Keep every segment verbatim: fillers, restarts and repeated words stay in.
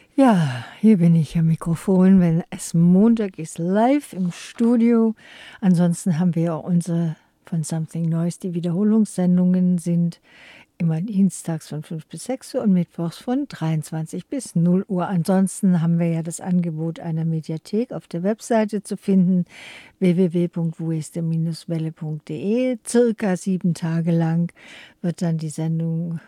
Ja, hier bin ich am Mikrofon, wenn es Montag ist, live im Studio. Ansonsten haben wir ja unsere von Something Noise, die Wiederholungssendungen sind immer dienstags von fünf bis sechs Uhr und mittwochs von dreiundzwanzig bis null Uhr. Ansonsten haben wir ja das Angebot einer Mediathek auf der Webseite zu finden, w w w punkt wo ist der welle punkt de. Circa sieben Tage lang wird dann die Sendung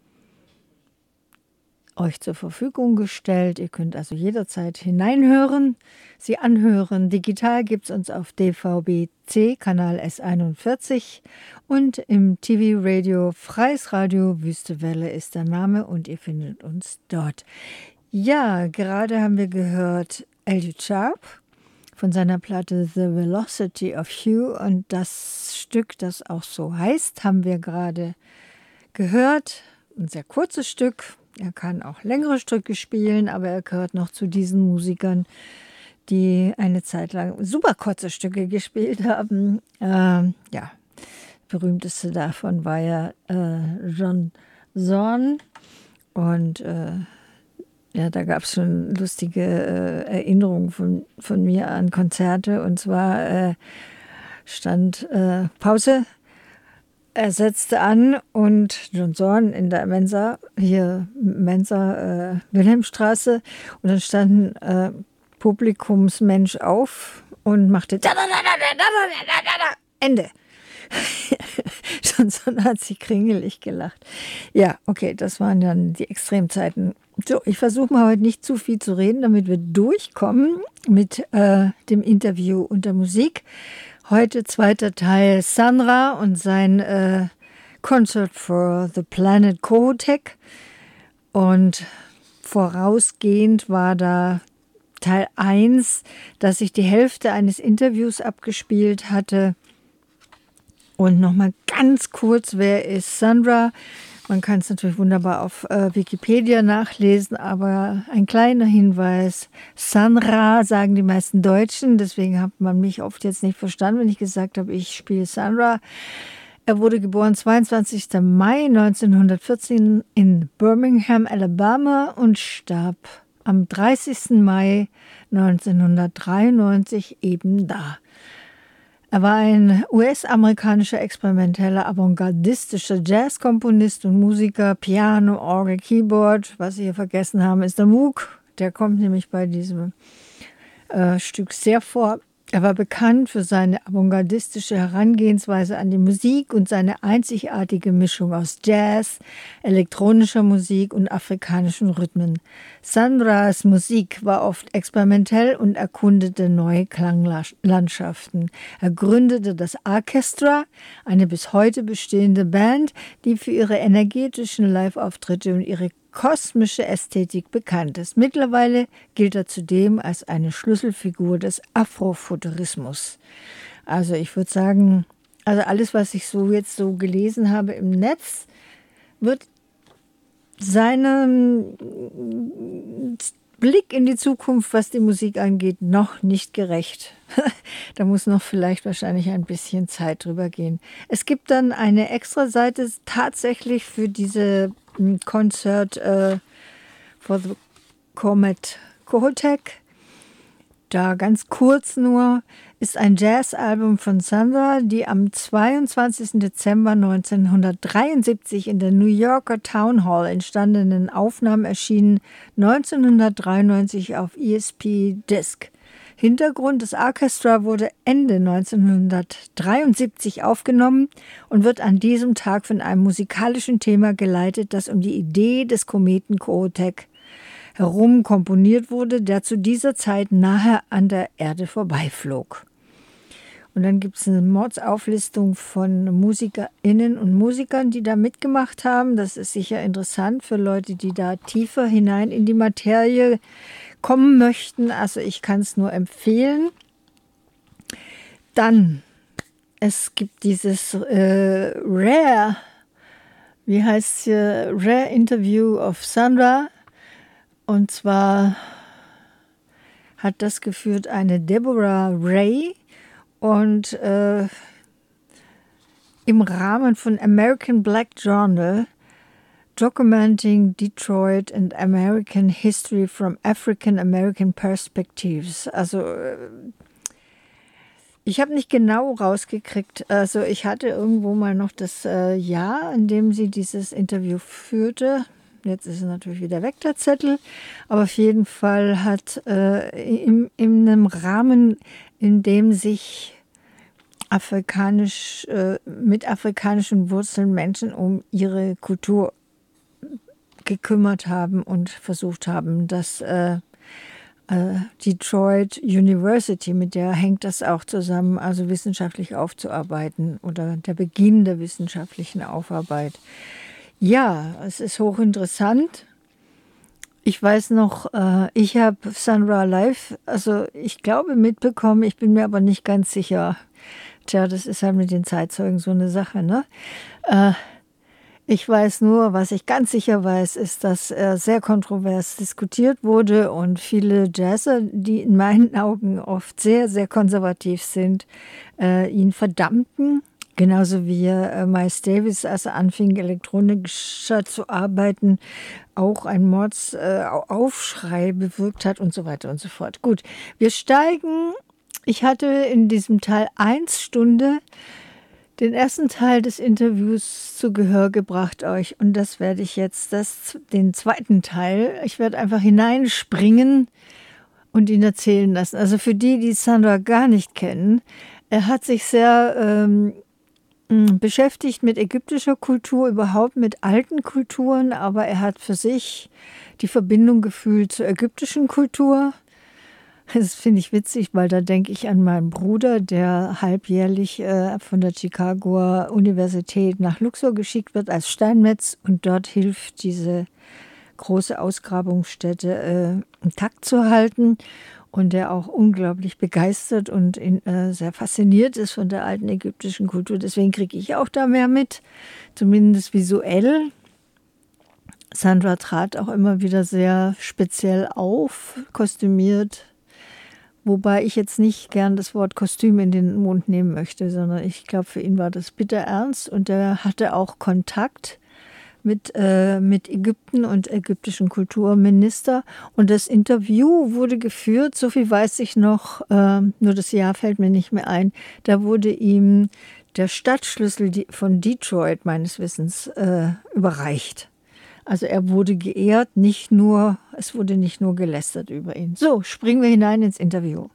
euch zur Verfügung gestellt. Ihr könnt also jederzeit hineinhören, sie anhören. Digital gibt es uns auf D V B C, Kanal S einundvierzig und im T V-Radio Freies Radio, Wüste Welle ist der Name und ihr findet uns dort. Ja, gerade haben wir gehört Elliot Sharp von seiner Platte The Velocity of Hue und das Stück, das auch so heißt, haben wir gerade gehört. Ein sehr kurzes Stück. Er kann auch längere Stücke spielen, aber er gehört noch zu diesen Musikern, die eine Zeit lang super kurze Stücke gespielt haben. Ähm, ja, berühmteste davon war ja äh, John Zorn. Und äh, ja, da gab es schon lustige äh, Erinnerungen von, von mir an Konzerte. Und zwar äh, stand äh, Pause. Er setzte an und John Zorn in der Mensa, hier Mensa, äh, Wilhelmstraße, und dann stand ein äh, Publikumsmensch auf und machte da, da, da, da, da, da, da, da, da, Ende. John Zorn hat sich kringelig gelacht. Ja, okay, das waren dann die Extremzeiten. So, ich versuche mal heute nicht zu viel zu reden, damit wir durchkommen mit äh, dem Interview und der Musik. Heute zweiter Teil Sun Ra und sein äh, Concert for the Planet Kohoutek. Und vorausgehend war da Teil eins, dass ich die Hälfte eines Interviews abgespielt hatte. Und nochmal ganz kurz, wer ist Sun Ra? Man kann es natürlich wunderbar auf äh, Wikipedia nachlesen, aber ein kleiner Hinweis. Sun Ra sagen die meisten Deutschen, deswegen hat man mich oft jetzt nicht verstanden, wenn ich gesagt habe, ich spiele Sun Ra. Er wurde geboren zweiundzwanzigsten Mai neunzehnhundertvierzehn in Birmingham, Alabama und starb am dreißigsten Mai neunzehnhundertdreiundneunzig eben da. Er war ein U S-amerikanischer experimenteller, avantgardistischer Jazzkomponist und Musiker, Piano, Orgel, Keyboard. Was Sie hier vergessen haben, ist der Moog. Der kommt nämlich bei diesem äh, Stück sehr vor. Er war bekannt für seine avantgardistische Herangehensweise an die Musik und seine einzigartige Mischung aus Jazz, elektronischer Musik und afrikanischen Rhythmen. Sun Ras Musik war oft experimentell und erkundete neue Klanglandschaften. Er gründete das Orchestra, eine bis heute bestehende Band, die für ihre energetischen Live-Auftritte und ihre kosmische Ästhetik bekannt ist. Mittlerweile gilt er zudem als eine Schlüsselfigur des Afrofuturismus. Also ich würde sagen, also alles, was ich so jetzt so gelesen habe im Netz, wird seinem Blick in die Zukunft, was die Musik angeht, noch nicht gerecht. Da muss noch vielleicht wahrscheinlich ein bisschen Zeit drüber gehen. Es gibt dann eine extra Seite tatsächlich für diese Concert äh, for the Comet Kohoutek. Da ganz kurz nur ist ein Jazzalbum von Sun Ra, die am zweiundzwanzigsten Dezember neunzehnhundertdreiundsiebzig in der New Yorker Town Hall entstandenen Aufnahmen erschienen neunzehnhundertdreiundneunzig auf E S P Disc. Hintergrund des Orchestra wurde Ende neunzehnhundertdreiundsiebzig aufgenommen und wird an diesem Tag von einem musikalischen Thema geleitet, das um die Idee des Kometen Kohoutek herum komponiert wurde, der zu dieser Zeit nahe an der Erde vorbeiflog. Und dann gibt es eine Mordsauflistung von MusikerInnen und Musikern, die da mitgemacht haben. Das ist sicher interessant für Leute, die da tiefer hinein in die Materie kommen möchten. Also ich kann es nur empfehlen. Dann, es gibt dieses äh, Rare, wie heißt es hier, Rare Interview of Sun Ra. Und zwar hat das geführt eine Deborah Ray und äh, im Rahmen von American Black Journal Documenting Detroit and American History from African American Perspectives. Also ich habe nicht genau rausgekriegt, also ich hatte irgendwo mal noch das äh, Jahr, in dem sie dieses Interview führte. Jetzt ist es natürlich wieder weg, der Zettel. Aber auf jeden Fall hat äh, in, in einem Rahmen, in dem sich afrikanisch, äh, mit afrikanischen Wurzeln Menschen um ihre Kultur gekümmert haben und versucht haben, dass äh, äh, Detroit University, mit der hängt das auch zusammen, also wissenschaftlich aufzuarbeiten oder der Beginn der wissenschaftlichen Aufarbeit. Ja, es ist hochinteressant. Ich weiß noch, äh, ich habe Sun Ra live, also ich glaube mitbekommen, ich bin mir aber nicht ganz sicher. Tja, das ist halt mit den Zeitzeugen so eine Sache, ne? Äh, ich weiß nur, was ich ganz sicher weiß, ist, dass er sehr kontrovers diskutiert wurde und viele Jazzer, die in meinen Augen oft sehr, sehr konservativ sind, äh, ihn verdammten. Genauso wie äh, Miles Davis, als er anfing, elektronischer zu arbeiten, auch ein Mordsaufschrei äh, bewirkt hat und so weiter und so fort. Gut, wir steigen. Ich hatte in diesem Teil eins Stunde den ersten Teil des Interviews zu Gehör gebracht euch und das werde ich jetzt, das, den zweiten Teil, ich werde einfach hineinspringen und ihn erzählen lassen. Also für die, die Sun Ra gar nicht kennen, er hat sich sehr ähm, beschäftigt mit ägyptischer Kultur, überhaupt mit alten Kulturen, aber er hat für sich die Verbindung gefühlt zur ägyptischen Kultur. Das finde ich witzig, weil da denke ich an meinen Bruder, der halbjährlich äh, von der Chicagoer Universität nach Luxor geschickt wird als Steinmetz und dort hilft, diese große Ausgrabungsstätte äh, intakt zu halten. Und der auch unglaublich begeistert und in, äh, sehr fasziniert ist von der alten ägyptischen Kultur. Deswegen kriege ich auch da mehr mit, zumindest visuell. Sun Ra trat auch immer wieder sehr speziell auf, kostümiert. Wobei ich jetzt nicht gern das Wort Kostüm in den Mund nehmen möchte, sondern ich glaube, für ihn war das bitter ernst. Und er hatte auch Kontakt mit, äh, mit Ägypten und ägyptischen Kulturminister. Und das Interview wurde geführt, so viel weiß ich noch, äh, nur das Jahr fällt mir nicht mehr ein, da wurde ihm der Stadtschlüssel von Detroit meines Wissens äh, überreicht. Also er wurde geehrt, nicht nur, es wurde nicht nur gelästert über ihn. So, springen wir hinein ins Interview.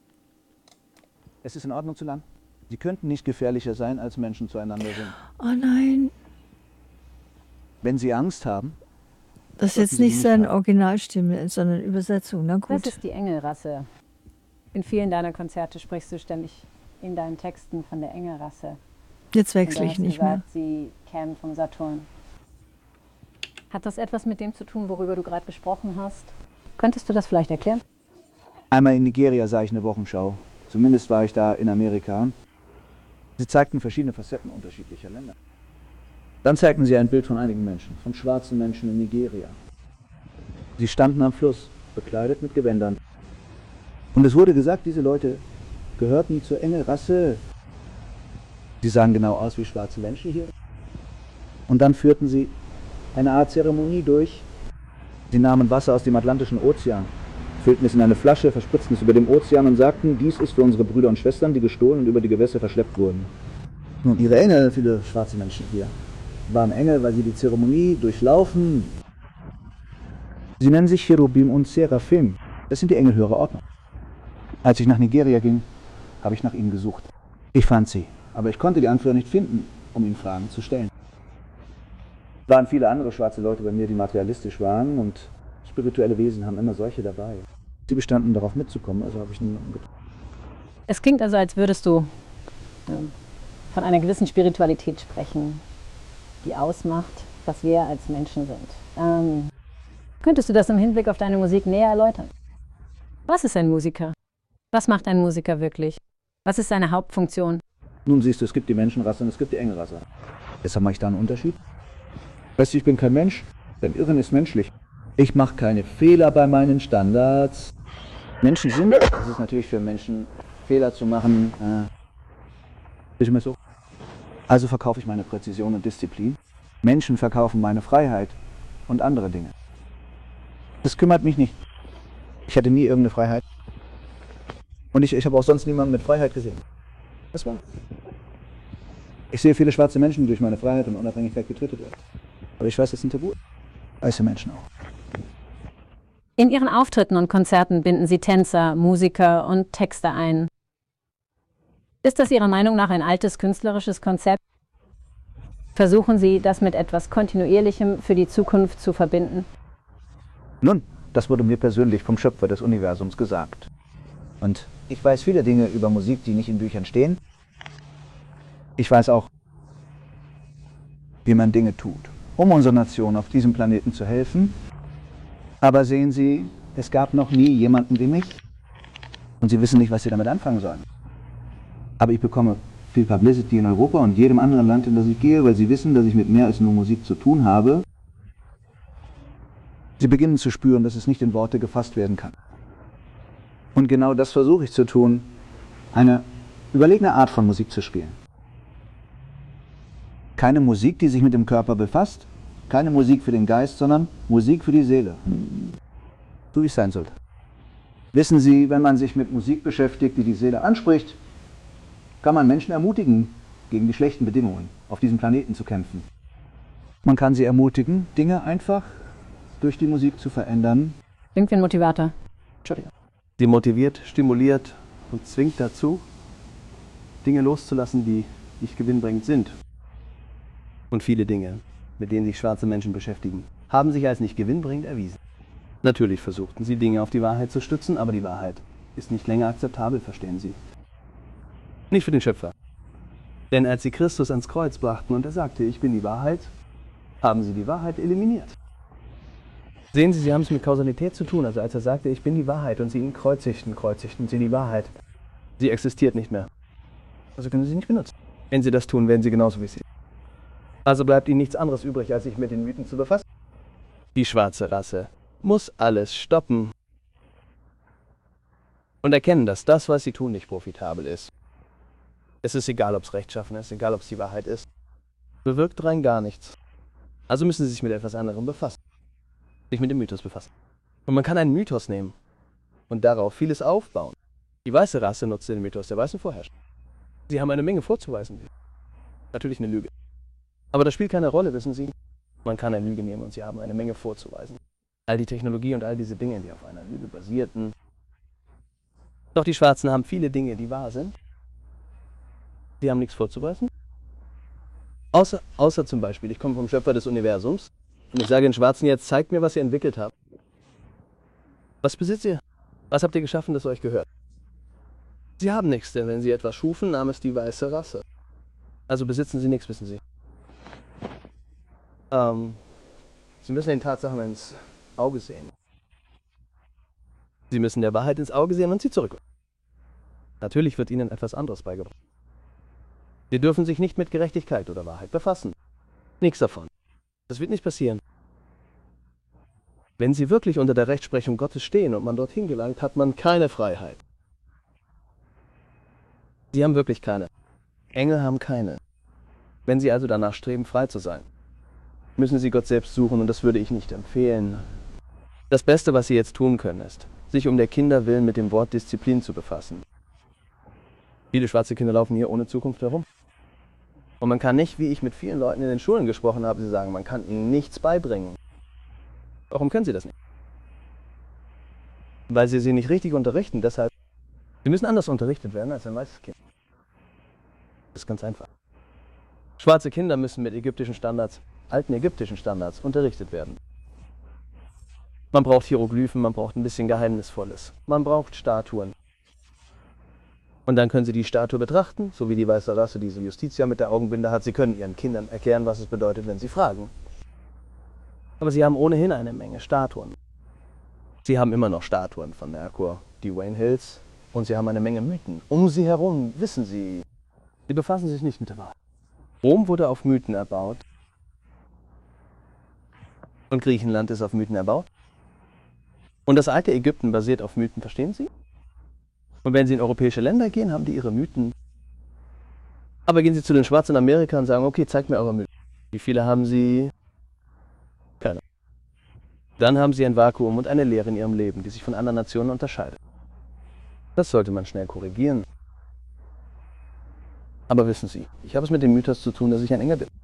Es ist in Ordnung zu landen. Sie könnten nicht gefährlicher sein, als Menschen zueinander sind. Oh nein. Wenn Sie Angst haben. Das ist jetzt nicht seine Originalstimme, sondern Übersetzung. Na gut. Das ist die Engelrasse. In vielen deiner Konzerte sprichst du ständig in deinen Texten von der Engelrasse. Jetzt wechsle ich nicht gesagt, mehr. Sie kämen vom Saturn. Hat das etwas mit dem zu tun, worüber du gerade gesprochen hast? Könntest du das vielleicht erklären? Einmal in Nigeria sah ich eine Wochenschau. Zumindest war ich da in Amerika. Sie zeigten verschiedene Facetten unterschiedlicher Länder. Dann zeigten sie ein Bild von einigen Menschen, von schwarzen Menschen in Nigeria. Sie standen am Fluss, bekleidet mit Gewändern. Und es wurde gesagt, diese Leute gehörten zur Engelrasse. Sie sahen genau aus wie schwarze Menschen hier. Und dann führten sie eine Art Zeremonie durch. Sie nahmen Wasser aus dem Atlantischen Ozean, füllten es in eine Flasche, verspritzten es über dem Ozean und sagten, dies ist für unsere Brüder und Schwestern, die gestohlen und über die Gewässer verschleppt wurden. Nun, ihre Engel, viele schwarze Menschen hier, waren Engel, weil sie die Zeremonie durchlaufen. Sie nennen sich Cherubim und Seraphim. Das sind die Engel höherer Ordnung. Als ich nach Nigeria ging, habe ich nach ihnen gesucht. Ich fand sie, aber ich konnte die Anführer nicht finden, um ihnen Fragen zu stellen. Es waren viele andere schwarze Leute bei mir, die materialistisch waren und spirituelle Wesen haben immer solche dabei. Sie bestanden darauf mitzukommen, also habe ich ihnen getragen. Es klingt also, als würdest du ähm, von einer gewissen Spiritualität sprechen, die ausmacht, was wir als Menschen sind. Ähm, könntest du das im Hinblick auf deine Musik näher erläutern? Was ist ein Musiker? Was macht ein Musiker wirklich? Was ist seine Hauptfunktion? Nun siehst du, es gibt die Menschenrasse und es gibt die Engelrasse. Deshalb mache ich da einen Unterschied. Weißt du, ich bin kein Mensch, denn Irren ist menschlich. Ich mache keine Fehler bei meinen Standards. Menschen sind, es ist natürlich für Menschen, Fehler zu machen, äh, ist immer so. Also verkaufe ich meine Präzision und Disziplin. Menschen verkaufen meine Freiheit und andere Dinge. Das kümmert mich nicht. Ich hatte nie irgendeine Freiheit. Und ich, ich habe auch sonst niemanden mit Freiheit gesehen. Das war. Ich sehe viele schwarze Menschen, die durch meine Freiheit und Unabhängigkeit getötet werden. Aber ich weiß, das sind Tabu. Weiße Menschen auch. In Ihren Auftritten und Konzerten binden Sie Tänzer, Musiker und Texter ein. Ist das Ihrer Meinung nach ein altes künstlerisches Konzept? Versuchen Sie, das mit etwas Kontinuierlichem für die Zukunft zu verbinden? Nun, das wurde mir persönlich vom Schöpfer des Universums gesagt. Und ich weiß viele Dinge über Musik, die nicht in Büchern stehen. Ich weiß auch, wie man Dinge tut, um unserer Nation auf diesem Planeten zu helfen. Aber sehen Sie, es gab noch nie jemanden wie mich. Und Sie wissen nicht, was Sie damit anfangen sollen. Aber ich bekomme viel Publicity in Europa und jedem anderen Land, in das ich gehe, weil Sie wissen, dass ich mit mehr als nur Musik zu tun habe. Sie beginnen zu spüren, dass es nicht in Worte gefasst werden kann. Und genau das versuche ich zu tun, eine überlegene Art von Musik zu spielen. Keine Musik, die sich mit dem Körper befasst, keine Musik für den Geist, sondern Musik für die Seele. So wie es sein sollte. Wissen Sie, wenn man sich mit Musik beschäftigt, die die Seele anspricht, kann man Menschen ermutigen, gegen die schlechten Bedingungen auf diesem Planeten zu kämpfen. Man kann sie ermutigen, Dinge einfach durch die Musik zu verändern. Klingt wie ein Motivator. Entschuldigung. Sie motiviert, stimuliert und zwingt dazu, Dinge loszulassen, die nicht gewinnbringend sind. Und viele Dinge, mit denen sich schwarze Menschen beschäftigen, haben sich als nicht gewinnbringend erwiesen. Natürlich versuchten sie, Dinge auf die Wahrheit zu stützen, aber die Wahrheit ist nicht länger akzeptabel, verstehen Sie. Nicht für den Schöpfer. Denn als sie Christus ans Kreuz brachten und er sagte, ich bin die Wahrheit, haben sie die Wahrheit eliminiert. Sehen Sie, Sie haben es mit Kausalität zu tun. Also als er sagte, ich bin die Wahrheit und sie ihn kreuzigten, kreuzigten sie die Wahrheit. Sie existiert nicht mehr. Also können Sie sie nicht benutzen. Wenn Sie das tun, werden Sie genauso wie Sie. Also bleibt Ihnen nichts anderes übrig, als sich mit den Mythen zu befassen. Die schwarze Rasse muss alles stoppen. Und erkennen, dass das, was sie tun, nicht profitabel ist. Es ist egal, ob es rechtschaffen ist, egal, ob es die Wahrheit ist. Bewirkt rein gar nichts. Also müssen Sie sich mit etwas anderem befassen. Sich mit dem Mythos befassen. Und man kann einen Mythos nehmen und darauf vieles aufbauen. Die weiße Rasse nutzt den Mythos der weißen Vorherrscher. Sie haben eine Menge vorzuweisen. Natürlich eine Lüge. Aber das spielt keine Rolle, wissen Sie. Man kann eine Lüge nehmen und Sie haben eine Menge vorzuweisen. All die Technologie und all diese Dinge, die auf einer Lüge basierten. Doch die Schwarzen haben viele Dinge, die wahr sind. Sie haben nichts vorzuweisen. Außer, außer zum Beispiel, ich komme vom Schöpfer des Universums und ich sage den Schwarzen jetzt, zeigt mir, was ihr entwickelt habt. Was besitzt ihr? Was habt ihr geschaffen, das euch gehört? Sie haben nichts, denn wenn sie etwas schufen, nahm es die weiße Rasse. Also besitzen sie nichts, wissen Sie. Ähm, sie müssen den Tatsachen ins Auge sehen. Sie müssen der Wahrheit ins Auge sehen und sie zurück. Natürlich wird ihnen etwas anderes beigebracht. Sie dürfen sich nicht mit Gerechtigkeit oder Wahrheit befassen. Nichts davon. Das wird nicht passieren. Wenn Sie wirklich unter der Rechtsprechung Gottes stehen und man dorthin gelangt, hat man keine Freiheit. Sie haben wirklich keine. Engel haben keine. Wenn Sie also danach streben, frei zu sein, müssen Sie Gott selbst suchen und das würde ich nicht empfehlen. Das Beste, was Sie jetzt tun können, ist, sich um der Kinder willen mit dem Wort Disziplin zu befassen. Viele schwarze Kinder laufen hier ohne Zukunft herum. Und man kann nicht, wie ich mit vielen Leuten in den Schulen gesprochen habe, sie sagen, man kann ihnen nichts beibringen. Warum können sie das nicht? Weil sie sie nicht richtig unterrichten, deshalb, sie müssen anders unterrichtet werden als ein weißes Kind. Das ist ganz einfach. Schwarze Kinder müssen mit ägyptischen Standards, alten ägyptischen Standards, unterrichtet werden. Man braucht Hieroglyphen, man braucht ein bisschen Geheimnisvolles. Man braucht Statuen. Und dann können Sie die Statue betrachten, so wie die weiße Rasse diese Justitia mit der Augenbinde hat. Sie können Ihren Kindern erklären, was es bedeutet, wenn Sie fragen. Aber Sie haben ohnehin eine Menge Statuen. Sie haben immer noch Statuen von Merkur, die Wayne Hills, und Sie haben eine Menge Mythen. Um Sie herum, wissen Sie, Sie befassen sich nicht mit der Wahrheit. Rom wurde auf Mythen erbaut. Und Griechenland ist auf Mythen erbaut. Und das alte Ägypten basiert auf Mythen, verstehen Sie? Und wenn Sie in europäische Länder gehen, haben die ihre Mythen. Aber gehen Sie zu den Schwarzen in Amerika und sagen, okay, zeigt mir eure Mythen. Wie viele haben Sie? Keine. Dann haben sie ein Vakuum und eine Leere in ihrem Leben, die sich von anderen Nationen unterscheidet. Das sollte man schnell korrigieren. Aber wissen Sie, ich habe es mit dem Mythos zu tun, dass ich ein Engel bin.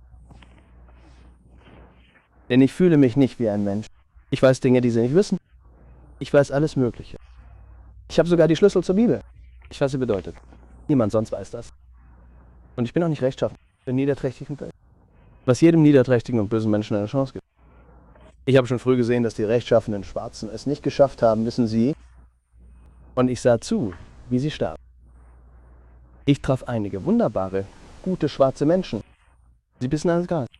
Denn ich fühle mich nicht wie ein Mensch. Ich weiß Dinge, die Sie nicht wissen. Ich weiß alles Mögliche. Ich habe sogar die Schlüssel zur Bibel. Ich weiß, was sie bedeutet. Niemand sonst weiß das. Und ich bin auch nicht rechtschaffen. Ich bin niederträchtig und böse. Was jedem niederträchtigen und bösen Menschen eine Chance gibt. Ich habe schon früh gesehen, dass die rechtschaffenen Schwarzen es nicht geschafft haben, wissen Sie. Und ich sah zu, wie sie starben. Ich traf einige wunderbare, gute schwarze Menschen. Sie bissen ans Gras.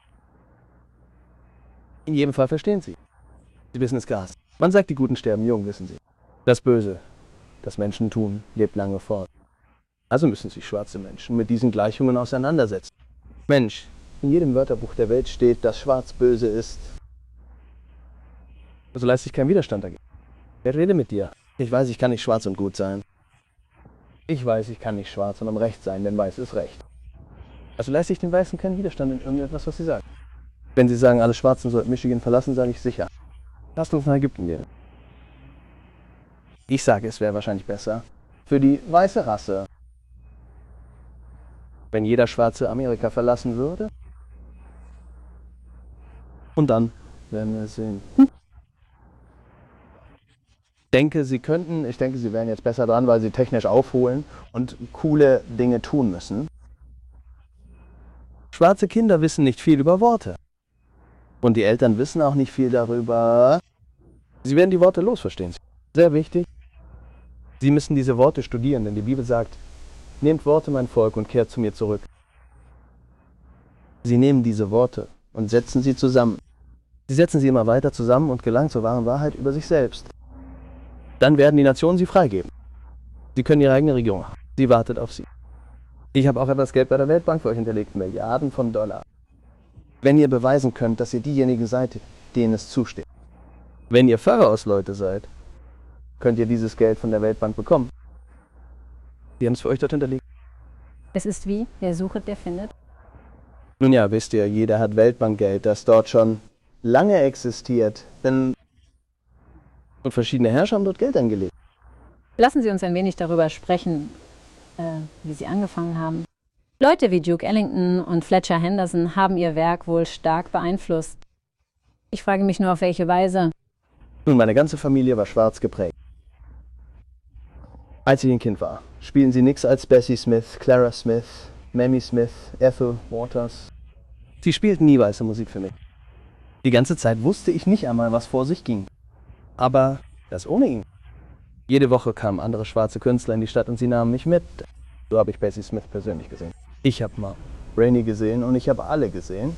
In jedem Fall verstehen Sie. Sie bissen ins Gras. Man sagt, die Guten sterben jung, wissen Sie. Das Böse, das Menschen tun, lebt lange fort. Also müssen sich schwarze Menschen mit diesen Gleichungen auseinandersetzen. Mensch, in jedem Wörterbuch der Welt steht, dass Schwarz böse ist. Also leistet sich kein Widerstand dagegen. Wer redet mit dir? Ich weiß, ich kann nicht schwarz und gut sein. Ich weiß, ich kann nicht schwarz und am Recht sein, denn weiß ist Recht. Also leiste ich den Weißen keinen Widerstand in irgendetwas, was sie sagen. Wenn sie sagen, alle Schwarzen sollten Michigan verlassen, sage ich sicher. Lasst uns nach Ägypten gehen. Ich sage, es wäre wahrscheinlich besser für die weiße Rasse, wenn jeder Schwarze Amerika verlassen würde. Und dann werden wir sehen. Hm. Ich denke, sie könnten, ich denke, sie wären jetzt besser dran, weil sie technisch aufholen und coole Dinge tun müssen. Schwarze Kinder wissen nicht viel über Worte. Und die Eltern wissen auch nicht viel darüber. Sie werden die Worte los, verstehen Sie. Sehr wichtig. Sie müssen diese Worte studieren, denn die Bibel sagt, nehmt Worte, mein Volk, und kehrt zu mir zurück. Sie nehmen diese Worte und setzen sie zusammen. Sie setzen sie immer weiter zusammen und gelangen zur wahren Wahrheit über sich selbst. Dann werden die Nationen sie freigeben. Sie können ihre eigene Regierung haben. Sie wartet auf sie. Ich habe auch etwas Geld bei der Weltbank für euch hinterlegt, Milliarden von Dollar. Wenn ihr beweisen könnt, dass ihr diejenigen seid, denen es zusteht. Wenn ihr Pharaos-Leute seid, könnt ihr dieses Geld von der Weltbank bekommen. Die haben es für euch dort hinterlegt. Es ist wie, wer sucht, der findet. Nun ja, wisst ihr, jeder hat Weltbankgeld, das dort schon lange existiert. Denn und verschiedene Herrscher haben dort Geld angelegt. Lassen Sie uns ein wenig darüber sprechen, äh, wie Sie angefangen haben. Leute wie Duke Ellington und Fletcher Henderson haben ihr Werk wohl stark beeinflusst. Ich frage mich nur, auf welche Weise. Nun, meine ganze Familie war schwarz geprägt. Als ich ein Kind war, spielen sie nichts als Bessie Smith, Clara Smith, Mamie Smith, Ethel Waters. Sie spielten nie weiße Musik für mich. Die ganze Zeit wusste ich nicht einmal, was vor sich ging. Aber das ohne ihn. Jede Woche kamen andere schwarze Künstler in die Stadt und sie nahmen mich mit. So habe ich Bessie Smith persönlich gesehen. Ich habe mal Rainey gesehen und ich habe alle gesehen.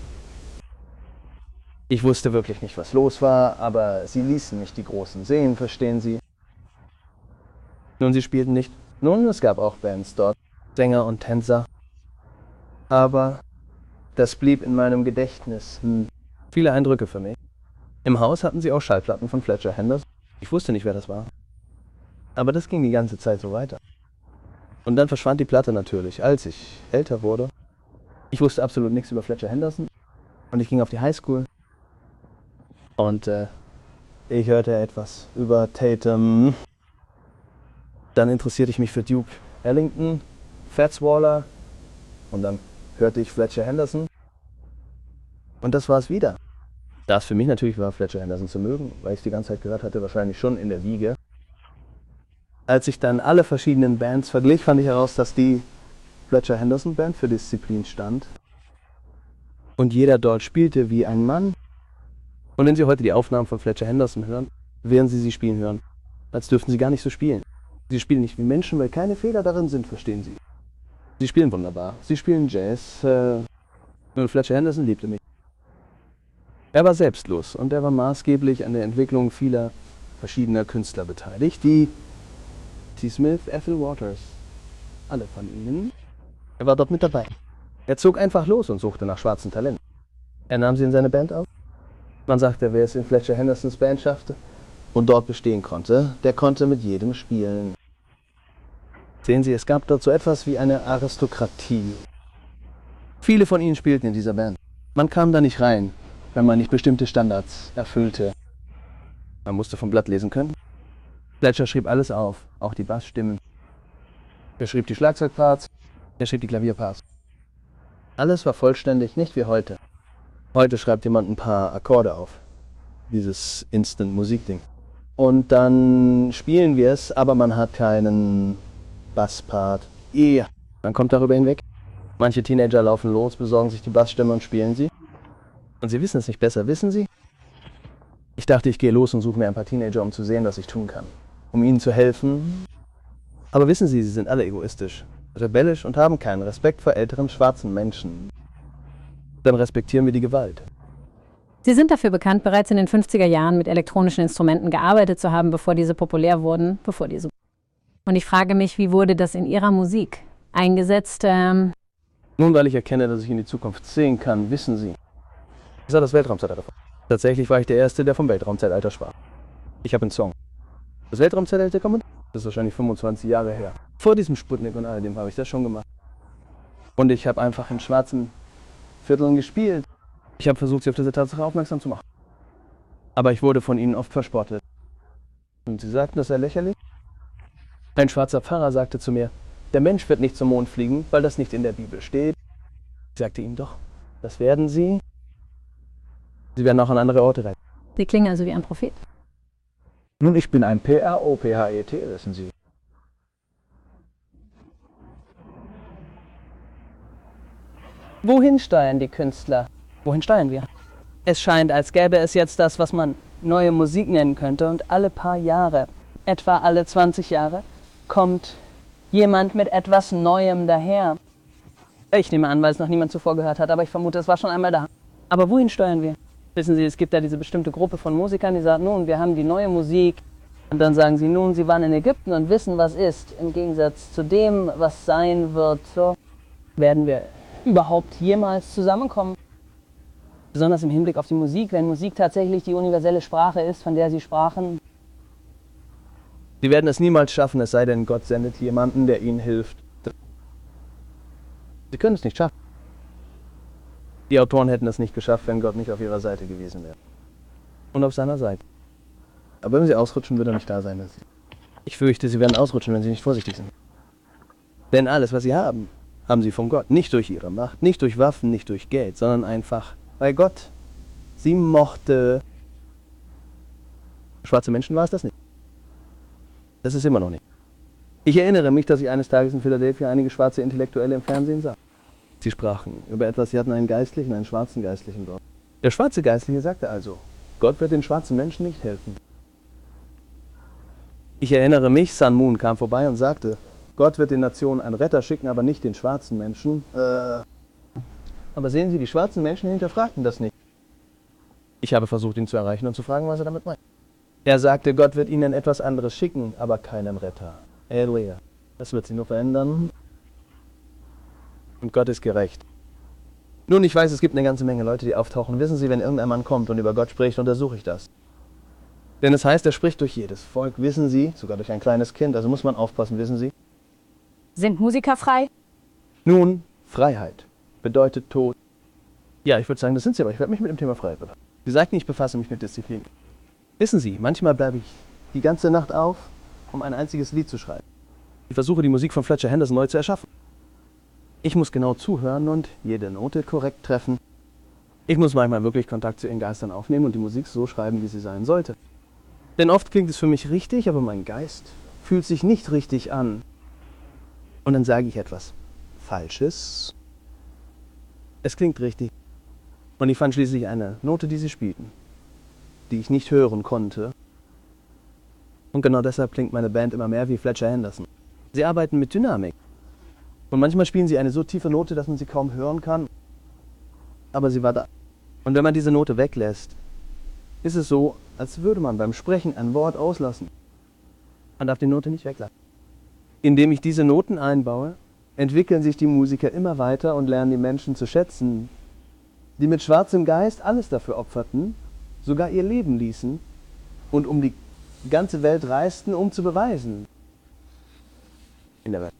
Ich wusste wirklich nicht, was los war, aber sie ließen mich die Großen sehen, verstehen Sie? Nun, sie spielten nicht. Nun, es gab auch Bands dort, Sänger und Tänzer. Aber das blieb in meinem Gedächtnis. Hm. Viele Eindrücke für mich. Im Haus hatten sie auch Schallplatten von Fletcher Henderson. Ich wusste nicht, wer das war. Aber das ging die ganze Zeit so weiter. Und dann verschwand die Platte natürlich, als ich älter wurde. Ich wusste absolut nichts über Fletcher Henderson. Und ich ging auf die Highschool. Und äh, ich hörte etwas über Tatum. Dann interessierte ich mich für Duke Ellington, Fats Waller. Und dann hörte ich Fletcher Henderson. Und das war es wieder. Da es für mich natürlich war, Fletcher Henderson zu mögen, weil ich es die ganze Zeit gehört hatte, wahrscheinlich schon in der Wiege. Als ich dann alle verschiedenen Bands verglich, fand ich heraus, dass die Fletcher Henderson Band für Disziplin stand. Und jeder dort spielte wie ein Mann. Und wenn Sie heute die Aufnahmen von Fletcher Henderson hören, werden Sie sie spielen hören, als dürften sie gar nicht so spielen. Sie spielen nicht wie Menschen, weil keine Fehler darin sind, verstehen Sie. Sie spielen wunderbar. Sie spielen Jazz. Äh, und Fletcher Henderson liebte mich. Er war selbstlos und er war maßgeblich an der Entwicklung vieler verschiedener Künstler beteiligt, die T. Smith, Ethel Waters, alle von ihnen. Er war dort mit dabei. Er zog einfach los und suchte nach schwarzen Talenten. Er nahm sie in seine Band auf. Man sagte, wer es in Fletcher Hendersons Band schaffte und dort bestehen konnte, der konnte mit jedem spielen. Sehen Sie, es gab dort so etwas wie eine Aristokratie. Viele von ihnen spielten in dieser Band. Man kam da nicht rein, wenn man nicht bestimmte Standards erfüllte. Man musste vom Blatt lesen können. Fletcher schrieb alles auf, auch die Bassstimmen. Er schrieb die Schlagzeugparts, er schrieb die Klavierparts. Alles war vollständig, nicht wie heute. Heute schreibt jemand ein paar Akkorde auf. Dieses Instant-Musik-Ding. Und dann spielen wir es, aber man hat keinen Basspart. Yeah. Man kommt darüber hinweg. Manche Teenager laufen los, besorgen sich die Bassstimme und spielen sie. Und sie wissen es nicht besser, wissen sie? Ich dachte, ich gehe los und suche mir ein paar Teenager, um zu sehen, was ich tun kann. Um ihnen zu helfen. Aber wissen Sie, sie sind alle egoistisch, rebellisch und haben keinen Respekt vor älteren schwarzen Menschen. Dann respektieren wir die Gewalt. Sie sind dafür bekannt, bereits in den fünfziger Jahren mit elektronischen Instrumenten gearbeitet zu haben, bevor diese populär wurden, bevor diese. Und ich frage mich, wie wurde das in Ihrer Musik eingesetzt? Ähm Nun, weil ich erkenne, dass ich in die Zukunft sehen kann, wissen Sie. Ich sah das Weltraumzeitalter vor. Tatsächlich war ich der Erste, der vom Weltraumzeitalter sprach. Ich habe einen Song. Das Weltraumzeitalter kommt, das ist wahrscheinlich fünfundzwanzig Jahre her. Vor diesem Sputnik und all dem habe ich das schon gemacht. Und ich habe einfach in schwarzen Vierteln gespielt. Ich habe versucht, sie auf diese Tatsache aufmerksam zu machen. Aber ich wurde von ihnen oft verspottet. Und sie sagten, das sei lächerlich. Ein schwarzer Pfarrer sagte zu mir, der Mensch wird nicht zum Mond fliegen, weil das nicht in der Bibel steht. Ich sagte ihm doch, das werden sie. Sie werden auch an andere Orte reisen. Sie klingen also wie ein Prophet. Nun, ich bin ein P R O P H E T, wissen Sie. Wohin steuern die Künstler? Wohin steuern wir? Es scheint, als gäbe es jetzt das, was man neue Musik nennen könnte, und alle paar Jahre, etwa alle zwanzig Jahre, kommt jemand mit etwas Neuem daher. Ich nehme an, weil es noch niemand zuvor gehört hat, aber ich vermute, es war schon einmal da. Aber wohin steuern wir? Wissen Sie, es gibt da diese bestimmte Gruppe von Musikern, die sagen, nun, wir haben die neue Musik. Und dann sagen sie, nun, sie waren in Ägypten und wissen, was ist. Im Gegensatz zu dem, was sein wird, so werden wir überhaupt jemals zusammenkommen. Besonders im Hinblick auf die Musik, wenn Musik tatsächlich die universelle Sprache ist, von der Sie sprachen. Sie werden es niemals schaffen, es sei denn, Gott sendet jemanden, der ihnen hilft. Sie können es nicht schaffen. Die Autoren hätten es nicht geschafft, wenn Gott nicht auf ihrer Seite gewesen wäre. Und auf seiner Seite. Aber wenn sie ausrutschen, wird er nicht da sein. Ich fürchte, sie werden ausrutschen, wenn sie nicht vorsichtig sind. Denn alles, was sie haben, haben sie von Gott. Nicht durch ihre Macht, nicht durch Waffen, nicht durch Geld, sondern einfach, weil Gott sie mochte. Schwarze Menschen war es das nicht. Das ist immer noch nicht. Ich erinnere mich, dass ich eines Tages in Philadelphia einige schwarze Intellektuelle im Fernsehen sah. Sie sprachen über etwas, sie hatten einen Geistlichen, einen schwarzen Geistlichen dort. Der schwarze Geistliche sagte also, Gott wird den schwarzen Menschen nicht helfen. Ich erinnere mich, Sun Moon kam vorbei und sagte, Gott wird den Nationen einen Retter schicken, aber nicht den schwarzen Menschen. Äh, aber sehen Sie, die schwarzen Menschen hinterfragten das nicht. Ich habe versucht, ihn zu erreichen und zu fragen, was er damit meint. Er sagte, Gott wird ihnen etwas anderes schicken, aber keinen Retter. Halleluja. Das wird sie nur verändern. Und Gott ist gerecht. Nun, ich weiß, es gibt eine ganze Menge Leute, die auftauchen. Wissen Sie, wenn irgendein Mann kommt und über Gott spricht, untersuche ich das. Denn es heißt, er spricht durch jedes Volk, wissen Sie, sogar durch ein kleines Kind. Also muss man aufpassen, wissen Sie. Sind Musiker frei? Nun, Freiheit bedeutet Tod. Ja, ich würde sagen, das sind Sie, aber ich werde mich mit dem Thema Freiheit befassen. Sie sagten, ich befasse mich mit Disziplin. Wissen Sie, manchmal bleibe ich die ganze Nacht auf, um ein einziges Lied zu schreiben. Ich versuche, die Musik von Fletcher Henderson neu zu erschaffen. Ich muss genau zuhören und jede Note korrekt treffen. Ich muss manchmal wirklich Kontakt zu Ihren Geistern aufnehmen und die Musik so schreiben, wie sie sein sollte. Denn oft klingt es für mich richtig, aber mein Geist fühlt sich nicht richtig an. Und dann sage ich etwas Falsches. Es klingt richtig. Und ich fand schließlich eine Note, die sie spielten, die ich nicht hören konnte. Und genau deshalb klingt meine Band immer mehr wie Fletcher Henderson. Sie arbeiten mit Dynamik. Und manchmal spielen sie eine so tiefe Note, dass man sie kaum hören kann. Aber sie war da. Und wenn man diese Note weglässt, ist es so, als würde man beim Sprechen ein Wort auslassen. Man darf die Note nicht weglassen. Indem ich diese Noten einbaue, entwickeln sich die Musiker immer weiter und lernen die Menschen zu schätzen, die mit schwarzem Geist alles dafür opferten, sogar ihr Leben ließen und um die ganze Welt reisten, um zu beweisen. In der Welt.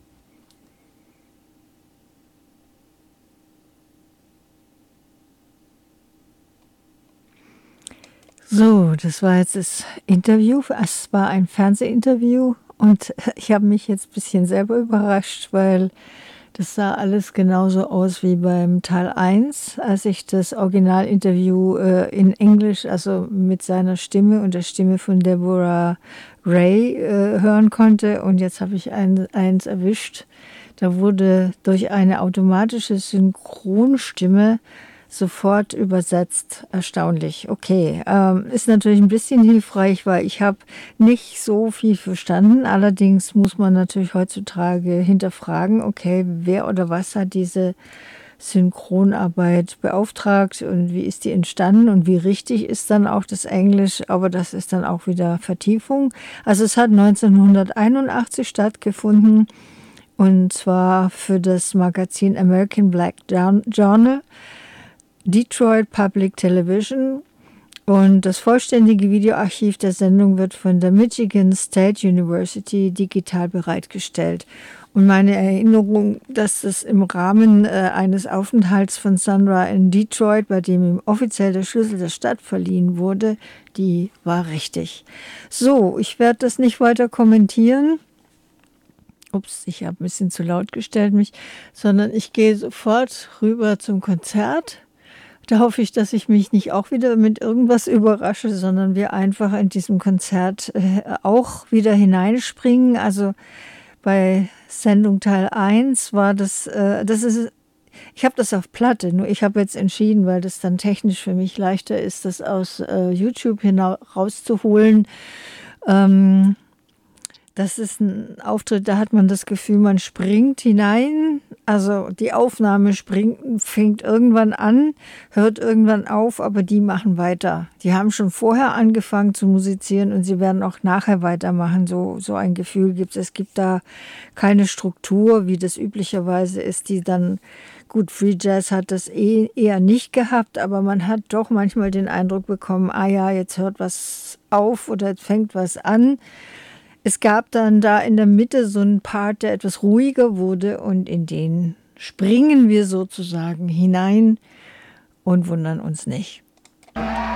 So, das war jetzt das Interview. Es war ein Fernsehinterview und ich habe mich jetzt ein bisschen selber überrascht, weil das sah alles genauso aus wie beim Teil eins, als ich das Originalinterview äh, in Englisch, also mit seiner Stimme und der Stimme von Deborah Ray äh, hören konnte. Und jetzt habe ich ein, eins erwischt. Da wurde durch eine automatische Synchronstimme sofort übersetzt. Erstaunlich. Okay, ähm, ist natürlich ein bisschen hilfreich, weil ich habe nicht so viel verstanden. Allerdings muss man natürlich heutzutage hinterfragen, okay, wer oder was hat diese Synchronarbeit beauftragt und wie ist die entstanden und wie richtig ist dann auch das Englisch, aber das ist dann auch wieder Vertiefung. Also es hat neunzehnhunderteinundachtzig stattgefunden und zwar für das Magazin American Black Journal, Detroit Public Television, und das vollständige Videoarchiv der Sendung wird von der Michigan State University digital bereitgestellt. Und meine Erinnerung, dass es im Rahmen äh, eines Aufenthalts von Sandra in Detroit, bei dem ihm offiziell der Schlüssel der Stadt verliehen wurde, die war richtig. So, ich werde das nicht weiter kommentieren. Ups, ich habe ein bisschen zu laut gestellt mich, sondern ich gehe sofort rüber zum Konzert. Da hoffe ich, dass ich mich nicht auch wieder mit irgendwas überrasche, sondern wir einfach in diesem Konzert äh, auch wieder hineinspringen. Also bei Sendung Teil eins war das, äh, das ist, ich habe das auf Platte, nur ich habe jetzt entschieden, weil das dann technisch für mich leichter ist, das aus äh, YouTube herauszuholen. Ähm, Das ist ein Auftritt, da hat man das Gefühl, man springt hinein. Also die Aufnahme springt, fängt irgendwann an, hört irgendwann auf, aber die machen weiter. Die haben schon vorher angefangen zu musizieren und sie werden auch nachher weitermachen. So, so ein Gefühl gibt es. Es gibt da keine Struktur, wie das üblicherweise ist, die dann, gut, Free Jazz hat das eh, eher nicht gehabt, aber man hat doch manchmal den Eindruck bekommen, ah ja, jetzt hört was auf oder jetzt fängt was an. Es gab dann da in der Mitte so einen Part, der etwas ruhiger wurde und in den springen wir sozusagen hinein und wundern uns nicht.